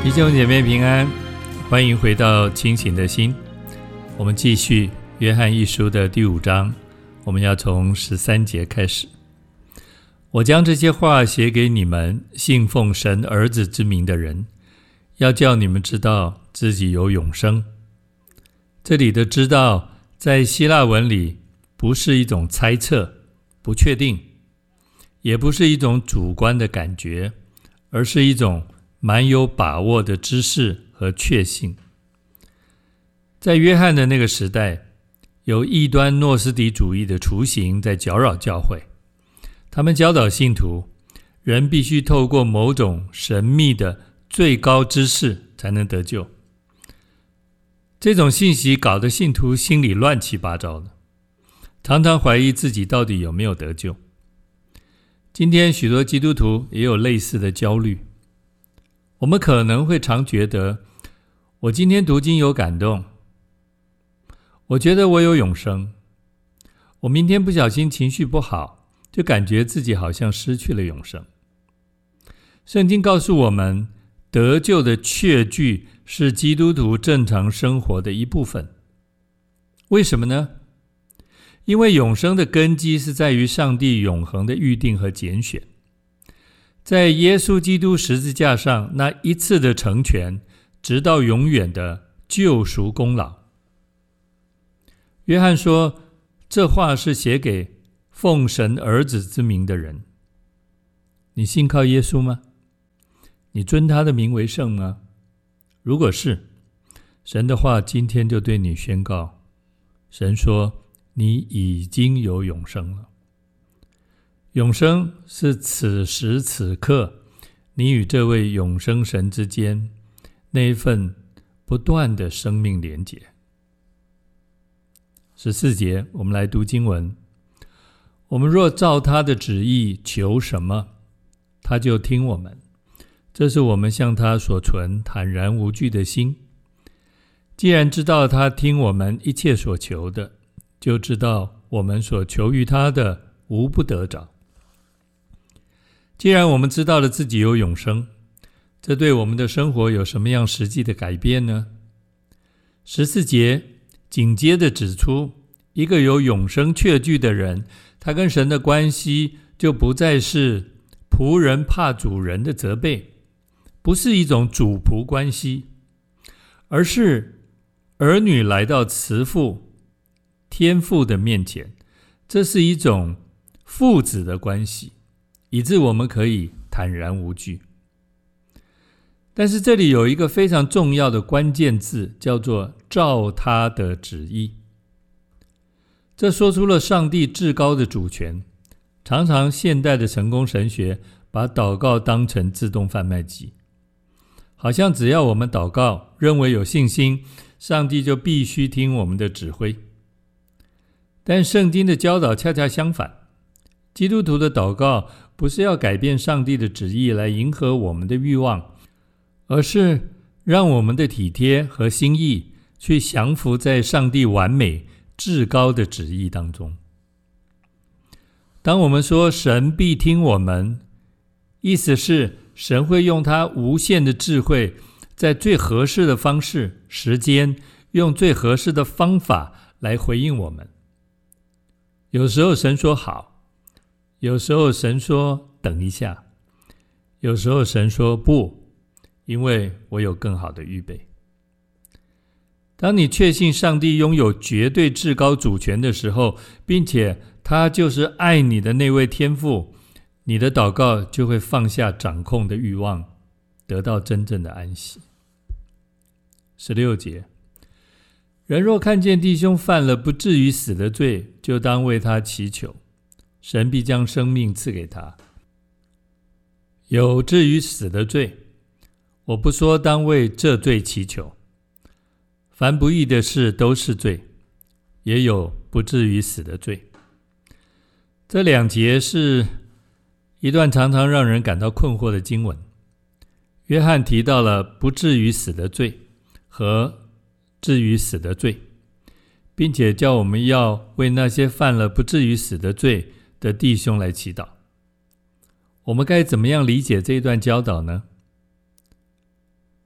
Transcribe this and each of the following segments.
弟兄姐妹平安，欢迎回到清醒的心。我们继续约翰一书的第5章，我们要从13节开始。我将这些话写给你们信奉神儿子之名的人，要叫你们知道自己有永生。这里的知道在希腊文里不是一种猜测、不确定，也不是一种主观的感觉，而是一种蛮有把握的知识和确信。在约翰的那个时代，有异端诺斯底主义的雏形在搅扰教会。他们教导信徒，人必须透过某种神秘的最高知识才能得救。这种信息搞得信徒心里乱七八糟的，常常怀疑自己到底有没有得救。今天许多基督徒也有类似的焦虑。我们可能会常觉得，我今天读经有感动，我觉得我有永生，我明天不小心情绪不好，就感觉自己好像失去了永生。圣经告诉我们，得救的确据是基督徒正常生活的一部分。为什么呢？因为永生的根基是在于上帝永恒的预定和拣选。在耶稣基督十字架上那一次的成全，直到永远的救赎功劳。约翰说，这话是写给奉神儿子之名的人。你信靠耶稣吗？你尊他的名为圣吗？如果是，神的话今天就对你宣告，神说你已经有永生了。永生是此时此刻你与这位永生神之间那一份不断的生命连结。14节，我们来读经文。我们若照他的旨意求什么，他就听我们。这是我们向他所存坦然无惧的心。既然知道他听我们一切所求的，就知道我们所求于他的无不得着。既然我们知道了自己有永生，这对我们的生活有什么样实际的改变呢？14节紧接着指出，一个有永生确据的人，他跟神的关系就不再是仆人怕主人的责备，不是一种主仆关系，而是儿女来到慈父天父的面前，这是一种父子的关系，以致我们可以坦然无惧。但是这里有一个非常重要的关键字，叫做照他的旨意。这说出了上帝至高的主权。常常现代的成功神学把祷告当成自动贩卖机，好像只要我们祷告，认为有信心，上帝就必须听我们的指挥。但圣经的教导恰恰相反，基督徒的祷告不是要改变上帝的旨意来迎合我们的欲望，而是让我们的体贴和心意去降服在上帝完美至高的旨意当中。当我们说神必听我们，意思是神会用他无限的智慧，在最合适的方式、时间，用最合适的方法来回应我们。有时候神说好，有时候神说等一下，有时候神说不，因为我有更好的预备。当你确信上帝拥有绝对至高主权的时候，并且他就是爱你的那位天父，你的祷告就会放下掌控的欲望，得到真正的安息。16节，人若看见弟兄犯了不至于死的罪，就当为他祈求，神必将生命赐给他。有至于死的罪，我不说当为这罪祈求，凡不义的事都是罪，也有不至于死的罪。这2节是一段常常让人感到困惑的经文。约翰提到了不至于死的罪和至于死的罪，并且叫我们要为那些犯了不至于死的罪的弟兄来祈祷。我们该怎么样理解这一段教导呢？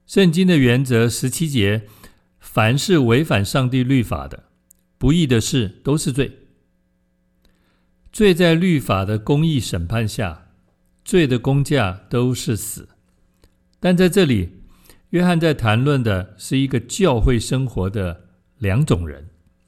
圣经的原则17节，凡是违反上帝律法的，不义的事都是罪。罪在律法的公义审判下，罪的工价都是死。但在这里，约翰在谈论的是一个教会生活的两种人。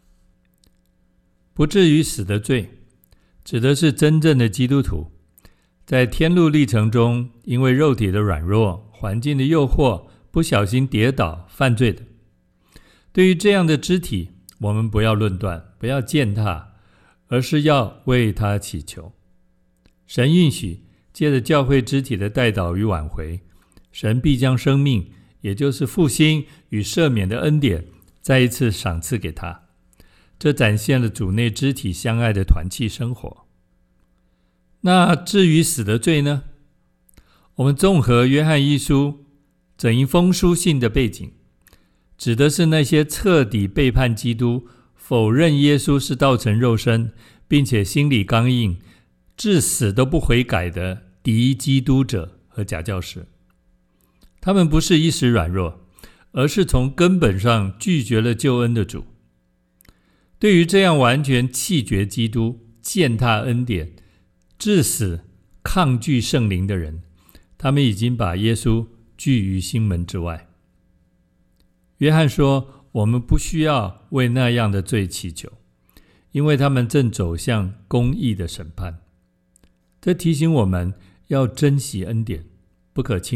不至于死的罪，指的是真正的基督徒，在天路历程中，因为肉体的软弱、环境的诱惑，不小心跌倒犯罪的。对于这样的肢体，我们不要论断，不要践踏，而是要为他祈求。神允许借着教会肢体的代祷与挽回，神必将生命，也就是复兴与赦免的恩典，再一次赏赐给他。这展现了主内肢体相爱的团契生活。那至于死的罪呢？我们综合约翰一书整一封书信的背景，指的是那些彻底背叛基督、否认耶稣是道成肉身，并且心里刚硬，至死都不悔改的敌基督者和假教师。他们不是一时软弱，而是从根本上拒绝了救恩的主。对于这样完全弃绝基督、践踏恩典、至死抗拒圣灵的人，他们已经把耶稣拒于心门之外。约翰说，我们不需要为那样的罪祈求，因为他们正走向公义的审判。这提醒我们要珍惜恩典，不可轻